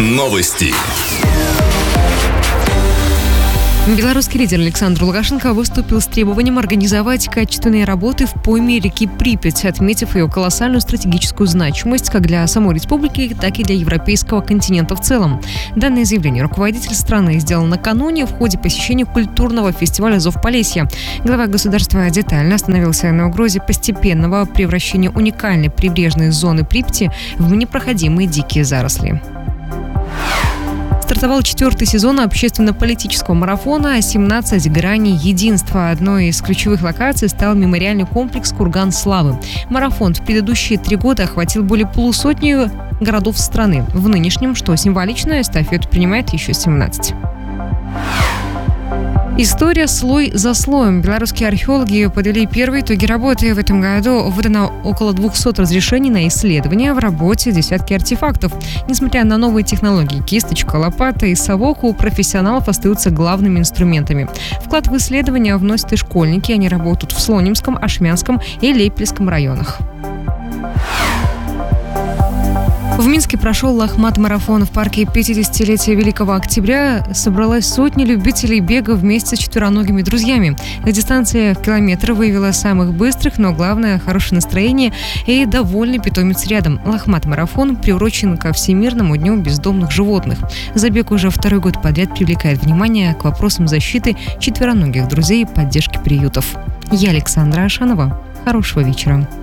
Новости. Белорусский лидер Александр Лукашенко выступил с требованием организовать качественные работы в пойме реки Припять, отметив ее колоссальную стратегическую значимость как для самой республики, так и для европейского континента в целом. Данное заявление руководитель страны сделал накануне в ходе посещения культурного фестиваля «Зов Полесья». Глава государства детально остановился на угрозе постепенного превращения уникальной прибрежной зоны Припяти в непроходимые дикие заросли. Стартовал 4-й сезон общественно-политического марафона «17 граней единства». Одной из ключевых локаций стал мемориальный комплекс «Курган славы». Марафон в предыдущие 3 года охватил более полусотни городов страны. В нынешнем, что символично, эстафету принимает еще 17. История слой за слоем. Белорусские археологи подвели первые итоги работы. В этом году выдано около 200 разрешений на исследования, в работе десятки артефактов. Несмотря на новые технологии, кисточка, лопата и совок у профессионалов остаются главными инструментами. Вклад в исследования вносят и школьники. Они работают в Слонимском, Ашмянском и Лейпельском районах. В Минске прошел Лохмат-марафон. В парке 50-летия Великого Октября собралась сотни любителей бега вместе с четвероногими друзьями. Дистанция в километр выявила самых быстрых, но главное – хорошее настроение и довольный питомец рядом. Лохмат-марафон приурочен ко Всемирному дню бездомных животных. Забег уже 2-й год подряд привлекает внимание к вопросам защиты четвероногих друзей и поддержки приютов. Я Александра Ашанова. Хорошего вечера.